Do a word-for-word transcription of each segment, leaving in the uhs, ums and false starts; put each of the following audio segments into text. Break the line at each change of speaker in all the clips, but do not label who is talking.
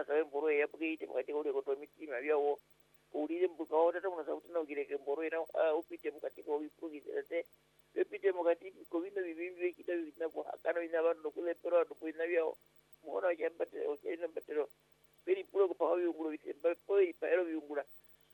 masawe mboro ya bugite mukati ule ko to mitima byawo uri mbuka ora to na sauti no gire ke mboro ina upite mukati ko wipugite te upite mukati ko bino bibimbi kita bina ko akano ina bando kule pero to ina byawo mona jambate o ina batero beri pulo ko pahawi nguro bite poi pero ngura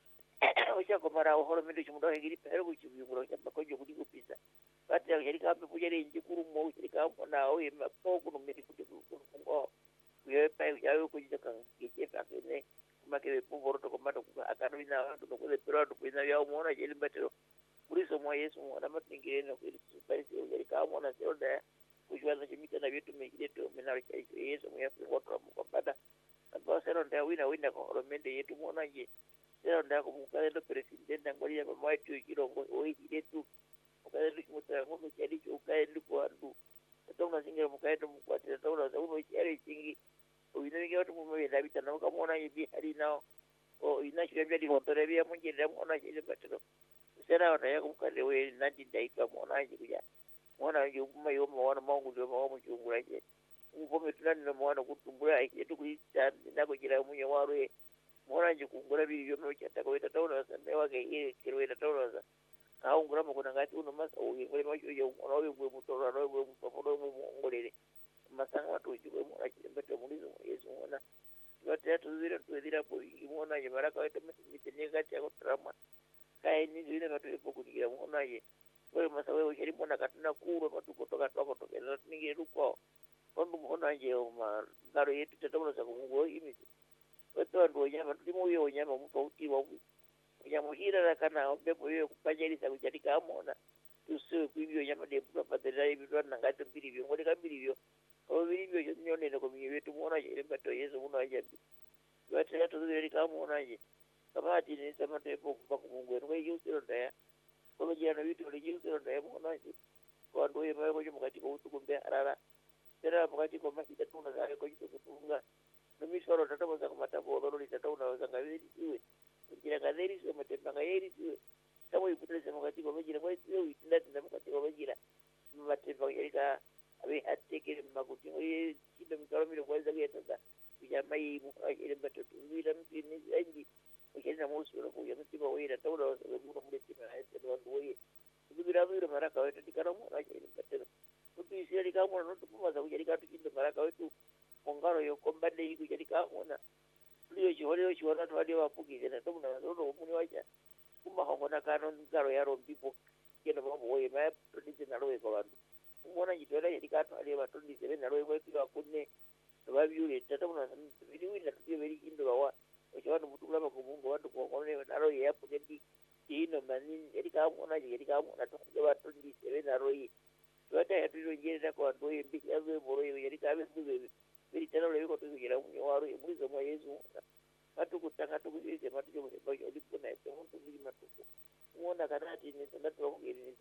o cha ko mara o holo mendo chumudo ngiri pero ko chibu nguro jamba ko jogu digo pisa kati ya jerika pe pujere njikuru mo jerika na o yema ko ko meri ko ko yo pa ya yo ko jika ke pa ne make po borto ko mato ko akano ina to ko le pero to ina ya mo na jeli batero puriso mo yesu mo na matingire no ko su pa se jerika mo na se oda ko jwana chimita na vitu mengine to menari cha yesu mo ya ko ko bada ba sero nda wina wina ko ro mende yetu mo na je sero nda ko mukale do presidente ngori ya mo itu kiro mo o ide tu mukale lu muta mo ko jadi ko kai lu ko andu to na singira mukale to mo kwate to na so mo cheri chingi o ina ngi to mo ya dabita na ko mo na yi hari na o ina shi be di mo to re mo je mo na je batro sera na ya ko mukale we na di dai ka mo na ji ya mo na ju mo yo mo na mo ngu mo mo ju ngura je ubo tunani na mwana kutumbura yetu kuita ndako jira munye warwe mwana nje kungura biri yo no chata ko ita tawna sande wake ile kiro ita tawna sa ka ungura mo kuna ngati uno masa o ngore ma yo ono we bwe mutora ro bwe mutora mo ngorere masanga watu jwe mo akile mbeto mulizo yesu mwana yote tu zira tu zira po imona ye baraka wetu mitene gati ya trama kai ni zira katu ipo kugira mwana ye wewe masa wewe sheri mwana katuna kuro matu kutoka toka toka ninge ruko kondo mona je ma garo yetu tatamulo sa kungo imisi weto ndo nyama tulimo yo nyama mtu uti wa nyama hira la kana obepo yo kupajali sa kujatika amona tusu kwibyo nyama de kwa padela hivi na ngato mbili byo ngode kambili byo o bili byo nyone ne ko mi wetu mona je mbato yesu mona je weto yetu zuri ka mona je kamati ni sama tepo kwa kungo ngo yusiro ndaya ko je na vitu le yusiro ndaya mona je ko ndo ye ma ko mukati ko utukumbe arara sera mukati ko mahita tuna za ko jitu kutunga numi soro tata boza kumata bodo ri tata una za ngaveri iwe kira kaderi so matemba ngayeri iwe kama iputele se mukati ko bejira ko iwe itinda tinda mukati ko bejira matemba yerika abe ateke makuti oye kido mikaro miro kwa za geta za bijama yi mu ile bato tuwira mpini zangi ukenda musu ro ko yamti ba oye tata una za ngura muleti na ese do oye bibira bibira maraka wetu tikara mu ra ile bato kutu isiri kama no tupuma za kujari katu kindo maraka wetu mongaro yo kombade yi kujari kama na liyo chihole yo chihona twali wapuki na to na ro muni wacha kuma hongo na kano ngaro ya rombipo kena babo oye ma produce na roe ko bandu umona jitwela yari katu ali ba produce na roe ko kilo kunne ba biure tata na bidi wina tiyo beri kindo wa ocho mutu kula ko mungo watu ko kone na roe ya pukendi ino mani yari kama na yari kama na to ba produce na roe wata ya tuzo jeza kwa ndo yembi yawe boro yeri kabe nduwe biri tano lewe ko tuzo jera munyo waro emuzo mwa yesu atu kutanga tu kujise matu jo ba yo dipuna ese muntu biri matuko muona kanati ni tanda to ngiri ni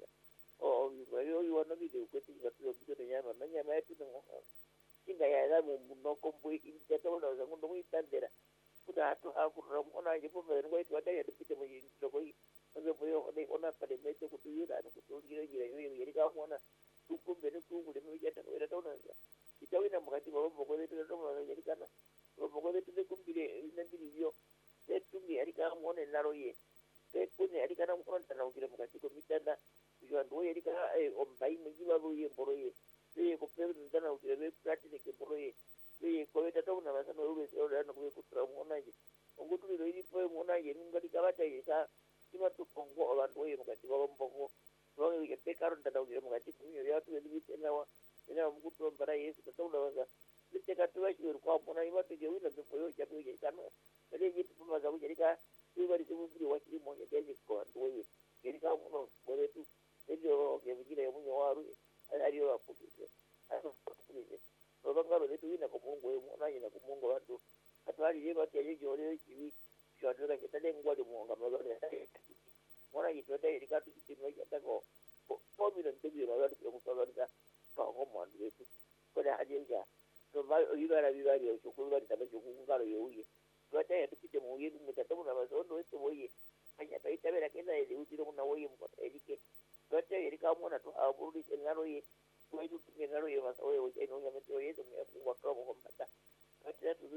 o yo yo yo no video ko tinga tu bido de nyama na nyama yetu no kinga ya da mu no kombo inja to ndo zangu ndo itandera kuda atu ha ku ramona je po ngere ko wata ya dipite mo yin to ko ngo boyo ne ona pade mete ku tu yura no ku tu gira gira yo yeri ka mona tukumbe ne kungu le mwe jata wera tona za itawina mukati kwa bobo ko letu ndo mwana yeri kana bobo ko letu kumbile ina mbili byo letu ngi ari ka mona naro ye te kuni ari kana mwana tana ukire mukati ko mitanda yo ndo yeri ka e ombai mji wa ye boro ye ye ko pe ndana ukire be practice ke boro ye ye ko weta tona basa no ube so ndo ko kutra mwana je ngutu ndo iri po mwana ye ngadi kabata ye sa kima tu kongo abantu ye mukati kwa bobo wao ye pekaro ndana ukire mukati kunyo ya tu ebi tena wa ina mkutu mbara yesu tataula waza lite katuwa shuru kwa mwana imatu je wina mpo yo jabu ye kana ele jitu puma za kujerika iwa risebu buri wa kili moja jaji kwa ndoye jerika mwana bore tu ejo ke bigire ya munyo waru ari wa pukise aso pukise roba ngalo letu wina ko mungu ye mwana ina ko mungu watu atwali ye bati ye jore kiwi shadura kitale ngwali mwanga magore mwana yitwata yerika tu kitimo yatako ko mi ndo bi ro ya ko ko da ko ko mo ndi tu ko da haje ja to ba yi bara bi bari yo ko bari tabe ko ngaro yo yi to ta ya tukite mo yi mu ta to na ba so ndo to wo yi anya ta ita bera kena ile uti ro na wo yi mo edike to ta yeri ka mo na to a buru di ngaro yi ko yi tu ngaro yi ba so yo yi no ya me to yi to me ko ko mo ko mata to ta